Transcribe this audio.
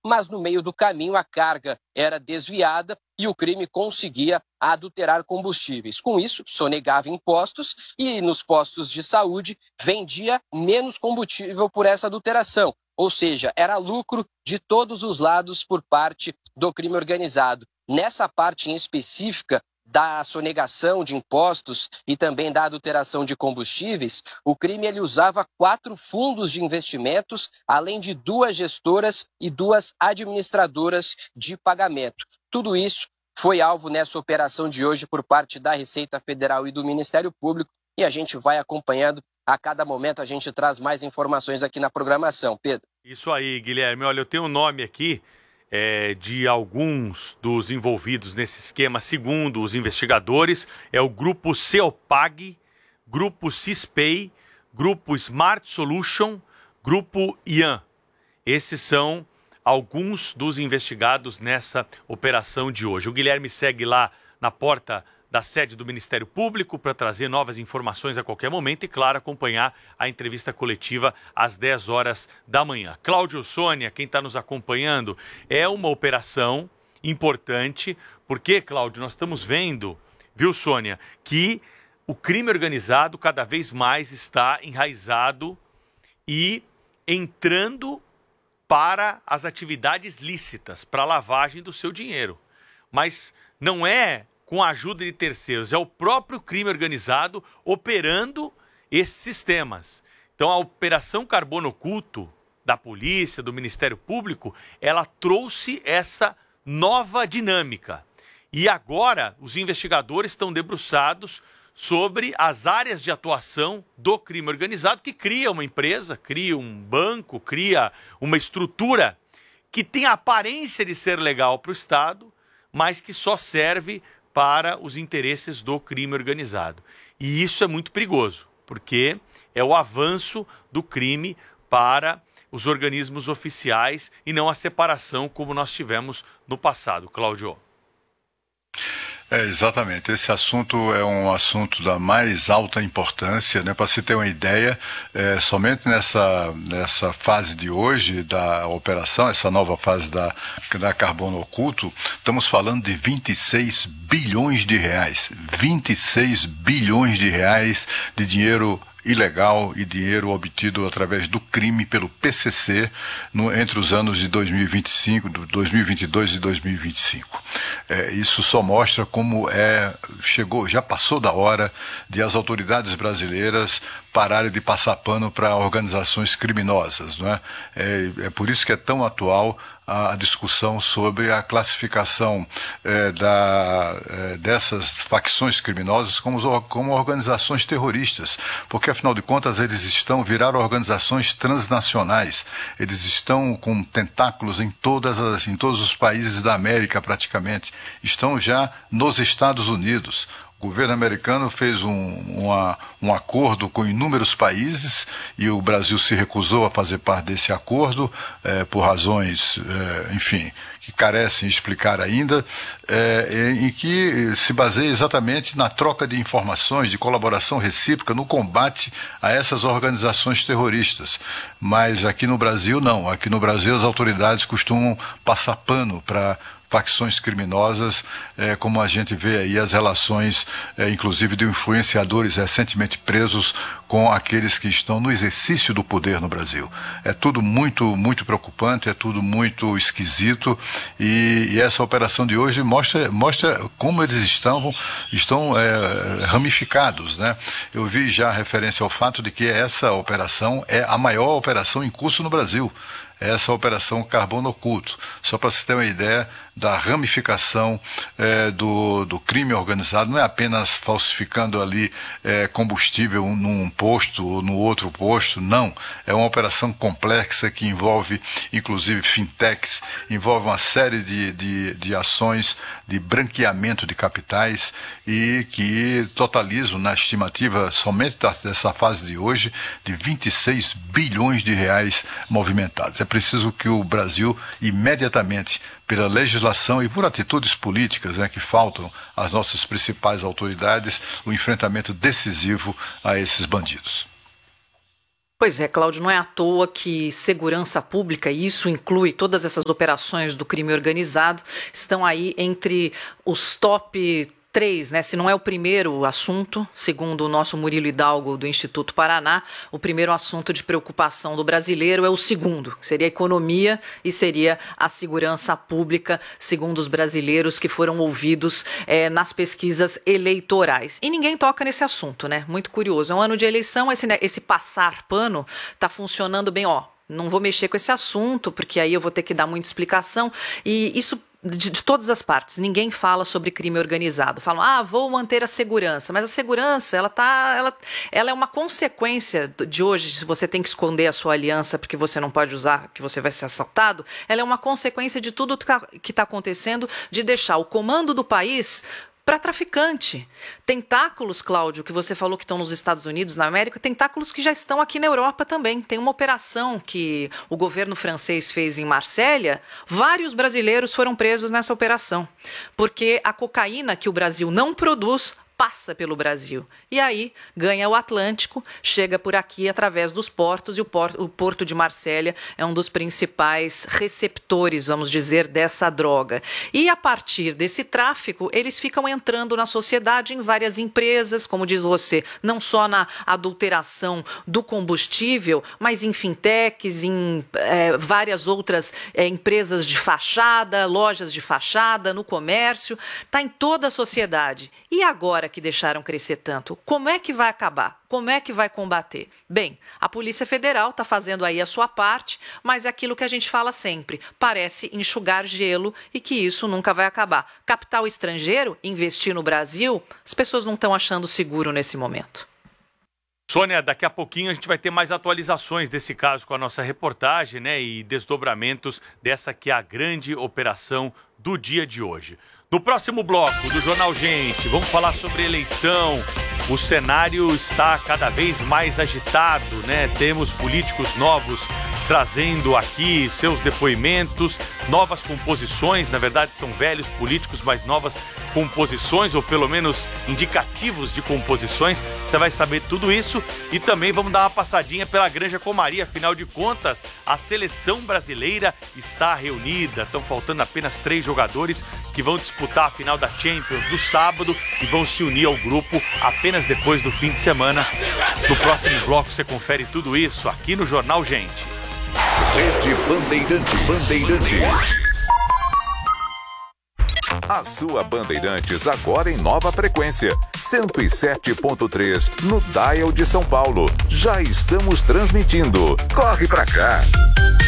mas no meio do caminho a carga era desviada e o crime conseguia adulterar combustíveis. Com isso, sonegava impostos e nos postos de saúde vendia menos combustível por essa adulteração. Ou seja, era lucro de todos os lados por parte do crime organizado. Nessa parte em específica da sonegação de impostos e também da adulteração de combustíveis, o crime ele usava 4 fundos de investimentos, além de 2 gestoras e 2 administradoras de pagamento. Tudo isso foi alvo nessa operação de hoje por parte da Receita Federal e do Ministério Público, e a gente vai acompanhando. A cada momento a gente traz mais informações aqui na programação. Pedro. Isso aí, Guilherme. Olha, eu tenho um nome aqui de alguns dos envolvidos nesse esquema, segundo os investigadores, é o Grupo Ceopag, Grupo Cispay, Grupo Smart Solution, Grupo Ian. Esses são alguns dos investigados nessa operação de hoje. O Guilherme segue lá na porta da sede do Ministério Público para trazer novas informações a qualquer momento e, claro, acompanhar a entrevista coletiva às 10 horas da manhã. Cláudio, Sônia, quem está nos acompanhando, é uma operação importante, porque, Cláudio, nós estamos vendo, viu, Sônia, que o crime organizado cada vez mais está enraizado e entrando para as atividades lícitas, para a lavagem do seu dinheiro. Mas não é com a ajuda de terceiros, é o próprio crime organizado operando esses sistemas. Então a Operação Carbono Oculto da polícia, do Ministério Público, ela trouxe essa nova dinâmica. E agora os investigadores estão debruçados sobre as áreas de atuação do crime organizado, que cria uma empresa, cria um banco, cria uma estrutura que tem a aparência de ser legal para o Estado, mas que só serve para os interesses do crime organizado. E isso é muito perigoso, porque é o avanço do crime para os organismos oficiais e não a separação como nós tivemos no passado. Cláudio. Exatamente. Esse assunto é um assunto da mais alta importância, né? Para se ter uma ideia, somente nessa fase de hoje da operação, essa nova fase da Carbono Oculto, estamos falando de 26 bilhões de reais. 26 bilhões de reais de dinheiro ilegal e dinheiro obtido através do crime pelo PCC entre os anos de 2025, 2022 e 2025. Isso só mostra como já passou da hora de as autoridades brasileiras pararem de passar pano para organizações criminosas, não é? É por isso que é tão atual a discussão sobre a classificação dessas facções criminosas como organizações terroristas, porque afinal de contas eles viraram organizações transnacionais, eles estão com tentáculos em todos os países da América praticamente, estão já nos Estados Unidos. O governo americano fez um acordo com inúmeros países e o Brasil se recusou a fazer parte desse acordo por razões, enfim, que carecem de explicar ainda, em que se baseia exatamente na troca de informações, de colaboração recíproca no combate a essas organizações terroristas. Mas aqui no Brasil não. Aqui no Brasil as autoridades costumam passar pano para facções criminosas, como a gente vê aí as relações, inclusive de influenciadores recentemente presos com aqueles que estão no exercício do poder no Brasil. É tudo muito, muito preocupante, é tudo muito esquisito e essa operação de hoje mostra como eles estão ramificados, né? Eu vi já referência ao fato de que essa operação é a maior operação em curso no Brasil. Essa operação Carbono Oculto, só para você ter uma ideia da ramificação do crime organizado, não é apenas falsificando ali combustível num posto ou no outro posto, não, é uma operação complexa que envolve inclusive fintechs, envolve uma série de ações de branqueamento de capitais e que totalizam na estimativa somente dessa fase de hoje de 26 bilhões de reais movimentados. É preciso que o Brasil imediatamente, pela legislação e por atitudes políticas, né, que faltam às nossas principais autoridades, o enfrentamento decisivo a esses bandidos. Pois é, Cláudio, não é à toa que segurança pública, e isso inclui todas essas operações do crime organizado, estão aí entre os top 3, né? Se não é o primeiro assunto, segundo o nosso Murilo Hidalgo do Instituto Paraná, o primeiro assunto de preocupação do brasileiro é o segundo, que seria a economia e seria a segurança pública, segundo os brasileiros que foram ouvidos nas pesquisas eleitorais. E ninguém toca nesse assunto, né? Muito curioso. É um ano de eleição, esse passar pano está funcionando bem, não vou mexer com esse assunto, porque aí eu vou ter que dar muita explicação, e isso de todas as partes. Ninguém fala sobre crime organizado. Falam, vou manter a segurança. Mas a segurança, ela é uma consequência de hoje, se você tem que esconder a sua aliança porque você não pode usar, que você vai ser assaltado, ela é uma consequência de tudo que está acontecendo, de deixar o comando do país para traficante. Tentáculos, Cláudio, que você falou que estão nos Estados Unidos, na América, tentáculos que já estão aqui na Europa também. Tem uma operação que o governo francês fez em Marsella, vários brasileiros foram presos nessa operação, porque a cocaína que o Brasil não produz passa pelo Brasil. E aí ganha o Atlântico, chega por aqui através dos portos, e o Porto de Marsella é um dos principais receptores, vamos dizer, dessa droga. E a partir desse tráfico, eles ficam entrando na sociedade em várias empresas, como diz você, não só na adulteração do combustível, mas em fintechs, em várias outras empresas de fachada, lojas de fachada, no comércio, está em toda a sociedade. E agora que deixaram crescer tanto, como é que vai acabar? Como é que vai combater? Bem, a Polícia Federal está fazendo aí a sua parte, mas é aquilo que a gente fala sempre, parece enxugar gelo e que isso nunca vai acabar. Capital estrangeiro, investir no Brasil, as pessoas não estão achando seguro nesse momento. Sônia, daqui a pouquinho a gente vai ter mais atualizações desse caso com a nossa reportagem, né, e desdobramentos dessa que é a grande operação do dia de hoje. No próximo bloco do Jornal Gente, vamos falar sobre eleição. O cenário está cada vez mais agitado, né? Temos políticos novos trazendo aqui seus depoimentos, novas composições, na verdade são velhos políticos, mas novas composições, ou pelo menos indicativos de composições. Você vai saber tudo isso e também vamos dar uma passadinha pela Granja Comaria. Afinal de contas, a seleção brasileira está reunida. Estão faltando apenas 3 jogadores que vão disputar a final da Champions do sábado e vão se unir ao grupo apenas depois do fim de semana. No próximo bloco você confere tudo isso aqui no Jornal Gente. Rede Bandeirantes. A sua Bandeirantes agora em nova frequência, 107.3 no dial de São Paulo. Já estamos transmitindo. Corre pra cá!